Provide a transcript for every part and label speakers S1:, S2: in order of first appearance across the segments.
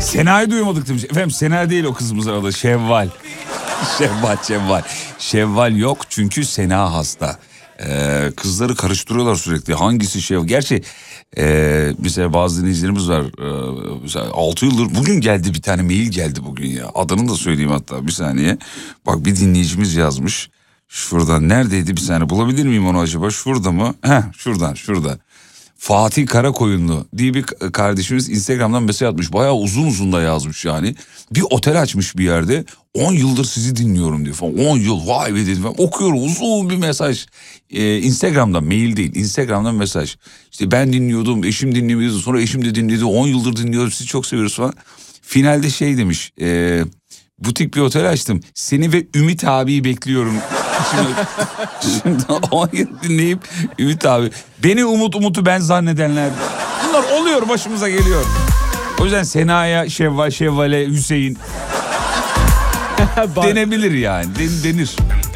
S1: Sena'yı duymadık demiş. Efendim Sena değil o kızımızın adı, Şevval. Şevval yok çünkü Sena hasta. Kızları karıştırıyorlar sürekli. Hangisi Şevval? Gerçi mesela bazı dinleyicilerimiz var. Mesela 6 yıldır bugün geldi, bir tane mail geldi bugün ya. Adını da söyleyeyim hatta, bir saniye. Bak, bir dinleyicimiz yazmış. Şuradan neredeydi, bir saniye bulabilir miyim onu acaba? Şurada mı? Şurada. Fatih Karakoyunlu diye bir kardeşimiz Instagram'dan mesaj atmış. Bayağı uzun da yazmış yani. Bir otel açmış bir yerde. 10 yıldır sizi dinliyorum diyor falan. 10 yıl, vay be dedim. Okuyorum, uzun bir mesaj. Instagram'dan, mail değil, Instagram'dan mesaj. İşte ben dinliyordum, eşim dinlemiyordu. Sonra eşim de dinledi. 10 yıldır dinliyoruz, sizi çok seviyoruz falan. Finalde şey demiş. Butik bir otel açtım. Seni ve Ümit abiyi bekliyorum. Şimdi 10 yıl dinleyip Ümit abi. Beni Umut'u ben zannedenler. Bunlar oluyor, başımıza geliyor. O yüzden Sena'ya, Şevval'e, Hüseyin denebilir yani. Denir.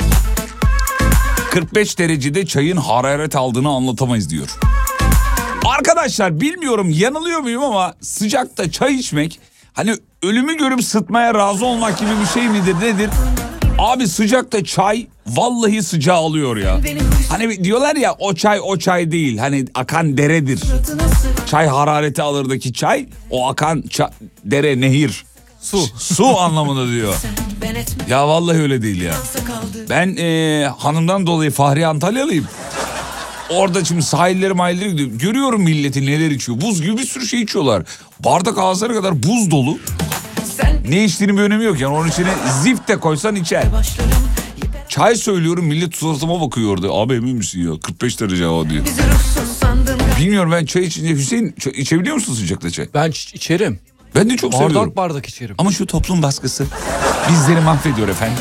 S1: 45 derecede çayın hararet aldığını anlatamayız diyor. Arkadaşlar bilmiyorum yanılıyor muyum ama sıcakta çay içmek, hani ölümü görüp sıtmaya razı olmak gibi bir şey midir, nedir? Abi sıcakta çay vallahi sıcağı alıyor ya. Hani diyorlar ya, o çay değil, hani akan deredir. Çay harareti alırdaki çay, o akan dere, nehir. Su anlamında diyor. Ya vallahi öyle değil ya. Ben hanımdan dolayı Fahri Antalyalıyım. Orada şimdi sahilleri gidiyor. Görüyorum milleti neler içiyor. Buz gibi bir sürü şey içiyorlar. Bardak ağızları kadar buz dolu. Ne içtiğinin bir önemi yok yani. Onun içine zift de koysan içer. Çay söylüyorum, millet suratıma bakıyor orada. Abi emin misin ya? 45 derece hava diyor. Bilmiyorum, ben çay içince. Hüseyin içebiliyor musun sıcakta çay?
S2: Ben içerim.
S1: Ben de çok seviyorum.
S2: Bardak içerim.
S1: Ama şu toplum baskısı bizleri mahvediyor efendim.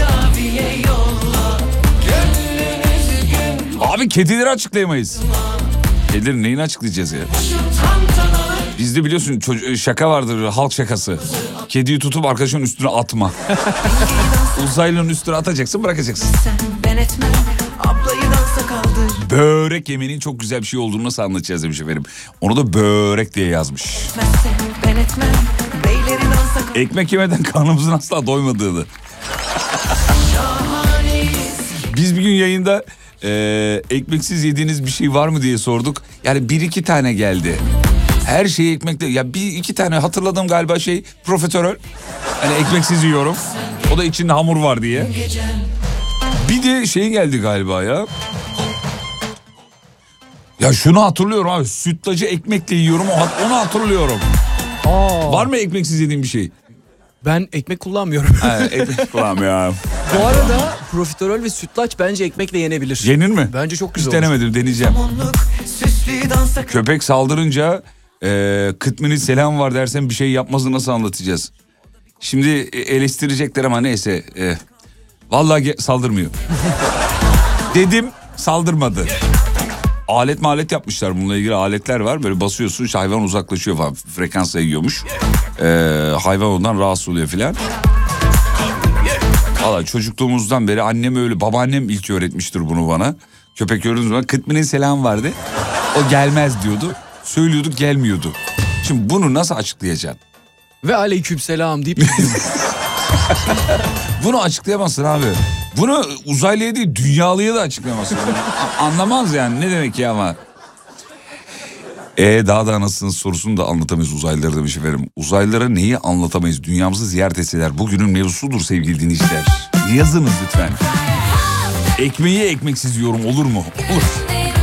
S1: Abi kedileri açıklayamayız. Kedilerin neyini açıklayacağız ya? Bizde biliyorsun şaka vardır, halk şakası. Kediyi tutup arkadaşın üstüne atma. Uzaylının üstüne atacaksın, bırakacaksın. Börek yemenin çok güzel bir şey olduğunu nasıl anlatacağız demiş efendim. Onu da börek diye yazmış. Ekmek yemeden karnımızın asla doymadığını. Biz bir gün yayında ekmeksiz yediğiniz bir şey var mı diye sorduk. Yani 1-2 tane geldi. Her şeyi ekmekle, ya 1-2 tane hatırladığım galiba profiterol. Hani ekmeksiz yiyorum. O da içinde hamur var diye. Bir de geldi galiba ya. Ya şunu hatırlıyorum abi, sütlacı ekmekle yiyorum, onu hatırlıyorum. Var mı ekmeksiz yediğim bir şey?
S2: Ben ekmek kullanmıyorum.
S1: Ekmek kullanmıyorum.
S2: Bu arada profiterol ve sütlaç bence ekmekle yenebilir.
S1: Yenir mi?
S2: Bence çok güzel
S1: olur. Hiç denemedim, deneyeceğim. Köpek saldırınca kıtmini selam var dersen bir şey yapmasını nasıl anlatacağız? Şimdi eleştirecekler ama neyse. Vallahi saldırmıyor. Dedim, saldırmadı. Alet yapmışlar, bununla ilgili aletler var. Böyle basıyorsun, hayvan uzaklaşıyor falan. Frekansa yiyormuş. Hayvan ondan rahatsız oluyor filan. Valla çocukluğumuzdan beri annem öyle, babaannem ilk öğretmiştir bunu bana. Köpek gördüğünüz zaman kıtminin selam vardı. O gelmez diyordu. Söylüyorduk, gelmiyordu. Şimdi bunu nasıl açıklayacaksın?
S2: Ve aleykümselam deyip
S1: bunu açıklayamazsın abi. Bunu uzaylıya değil, dünyalıya da açıklayamazsın. Anlamaz yani, ne demek ya ama. Daha da anasının sorusunu da anlatamayız uzaylılara demiş efendim. Uzaylılara neyi anlatamayız? Dünyamızı ziyaret etseler. Bugünün mevzusudur sevgili dinleyiciler. Yazınız lütfen. Ekmeği ekmeksiz yiyorum, olur mu? Olur.